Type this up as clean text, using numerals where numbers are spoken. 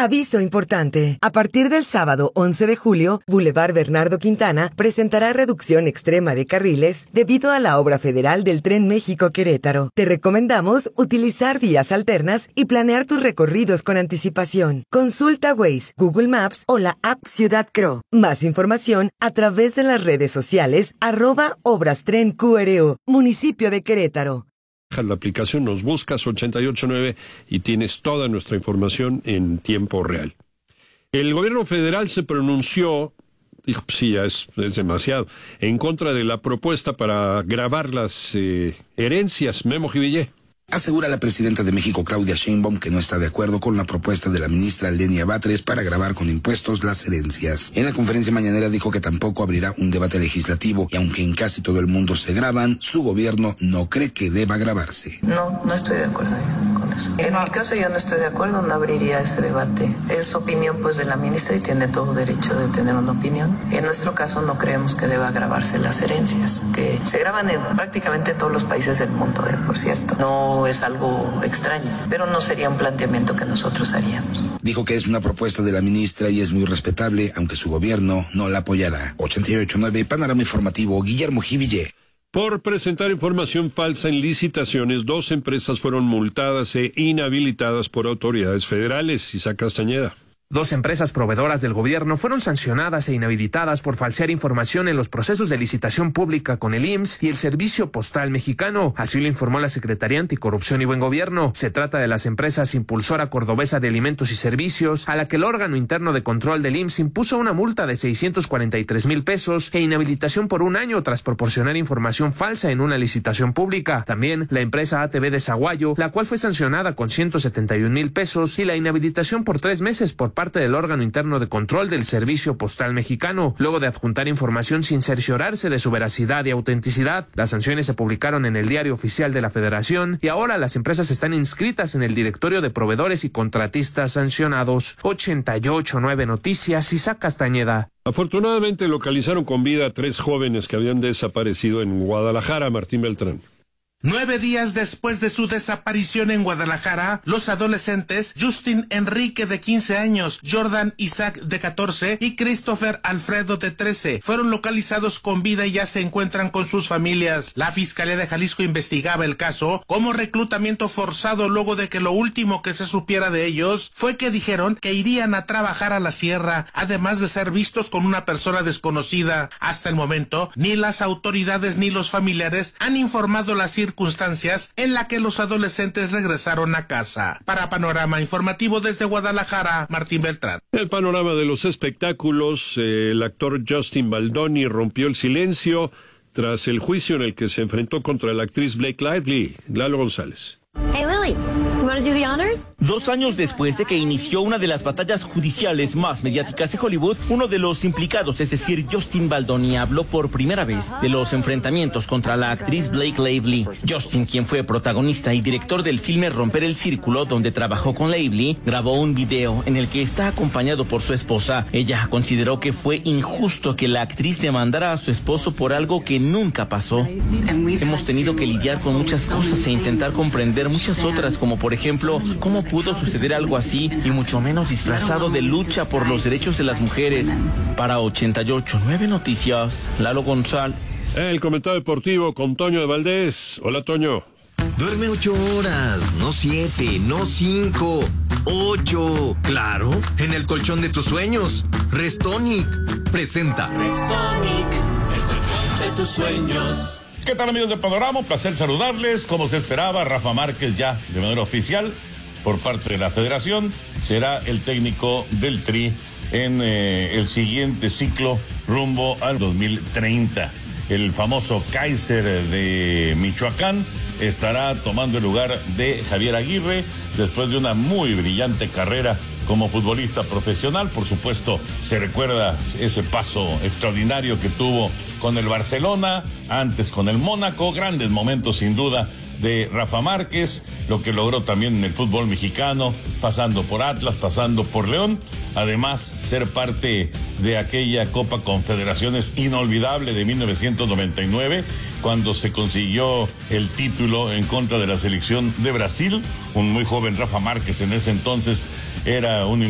Aviso importante. A partir del sábado 11 de julio, Boulevard Bernardo Quintana presentará reducción extrema de carriles debido a la obra federal del Tren México-Querétaro. Te recomendamos utilizar vías alternas y planear tus recorridos con anticipación. Consulta Waze, Google Maps o la app Ciudad Cro. Más información a través de las redes sociales @ObrasTrenQRO, municipio de Querétaro. La aplicación, nos buscas 889 y tienes toda nuestra información en tiempo real. El gobierno federal se pronunció, dijo, sí, ya es demasiado, en contra de la propuesta para gravar las herencias. Memo Jivillé. Asegura la presidenta de México, Claudia Sheinbaum, que no está de acuerdo con la propuesta de la ministra Lenia Batres para gravar con impuestos las herencias. En la conferencia mañanera dijo que tampoco abrirá un debate legislativo y aunque en casi todo el mundo se graban, su gobierno no cree que deba gravarse. No estoy de acuerdo con eso. En mi caso yo no estoy de acuerdo, no abriría ese debate. Es opinión pues de la ministra y tiene todo derecho de tener una opinión. En nuestro caso no creemos que deba gravarse las herencias, que se graban en prácticamente todos los países del mundo, por cierto. No es algo extraño, pero no sería un planteamiento que nosotros haríamos. Dijo que es una propuesta de la ministra y es muy respetable, aunque su gobierno no la apoyará. 88.9, Panorama Informativo, Guillermo Jivillé. Por presentar información falsa en licitaciones, 2 empresas fueron multadas e inhabilitadas por autoridades federales. Isaac Castañeda. 2 empresas proveedoras del gobierno fueron sancionadas e inhabilitadas por falsear información en los procesos de licitación pública con el IMSS y el Servicio Postal Mexicano. Así lo informó la Secretaría Anticorrupción y Buen Gobierno. Se trata de las empresas Impulsora Cordobesa de Alimentos y Servicios, a la que el órgano interno de control del IMSS impuso una multa de 643,000 pesos e inhabilitación por 1 año tras proporcionar información falsa en una licitación pública. También la empresa ATV de Zaguayo, la cual fue sancionada con 171,000 pesos y la inhabilitación por 3 meses por parte del órgano interno de control del Servicio Postal Mexicano, luego de adjuntar información sin cerciorarse de su veracidad y autenticidad. Las sanciones se publicaron en el Diario Oficial de la Federación y ahora las empresas están inscritas en el directorio de proveedores y contratistas sancionados. 88.9 Noticias, Isaac Castañeda. Afortunadamente localizaron con vida a 3 jóvenes que habían desaparecido en Guadalajara. Martín Beltrán. 9 días después de su desaparición en Guadalajara, los adolescentes Justin Enrique de 15 años, Jordan Isaac de 14 y Christopher Alfredo de 13 fueron localizados con vida y ya se encuentran con sus familias. La Fiscalía de Jalisco investigaba el caso como reclutamiento forzado luego de que lo último que se supiera de ellos fue que dijeron que irían a trabajar a la sierra, además de ser vistos con una persona desconocida. Hasta el momento, ni las autoridades ni los familiares han informado las circunstancias en la que los adolescentes regresaron a casa. Para Panorama Informativo desde Guadalajara, Martín Beltrán. El panorama de los espectáculos, el actor Justin Baldoni rompió el silencio tras el juicio en el que se enfrentó contra la actriz Blake Lively. Lalo González. Hey Lily, you want to do the honors? 2 años después de que inició una de las batallas judiciales más mediáticas de Hollywood, uno de los implicados, es decir, Justin Baldoni, habló por primera vez de los enfrentamientos contra la actriz Blake Lively. Justin, quien fue protagonista y director del filme Romper el Círculo, donde trabajó con Lively, grabó un video en el que está acompañado por su esposa. Ella consideró que fue injusto que la actriz demandara a su esposo por algo que nunca pasó. Hemos tenido que lidiar con muchas cosas e intentar comprender muchas otras, como por ejemplo, cómo pudo suceder algo así, y mucho menos disfrazado de lucha por los derechos de las mujeres. Para 88.9 Noticias, Lalo González. El comentario deportivo con Toño de Valdés. Hola, Toño. Duerme 8 horas, no 7, no 5, 8. Claro, en el colchón de tus sueños. Restonic presenta Restonic, el colchón de tus sueños. ¿Qué tal, amigos de Panorama? Un placer saludarles. Como se esperaba, Rafa Márquez ya de manera oficial por parte de la Federación será el técnico del Tri en el siguiente ciclo rumbo al 2030. El famoso Kaiser de Michoacán estará tomando el lugar de Javier Aguirre después de una muy brillante carrera como futbolista profesional. Por supuesto, se recuerda ese paso extraordinario que tuvo con el Barcelona, antes con el Mónaco, grandes momentos sin duda de Rafa Márquez, lo que logró también en el fútbol mexicano, pasando por Atlas, pasando por León, además ser parte de aquella Copa Confederaciones inolvidable de 1999, cuando se consiguió el título en contra de la selección de Brasil. Un muy joven Rafa Márquez en ese entonces era un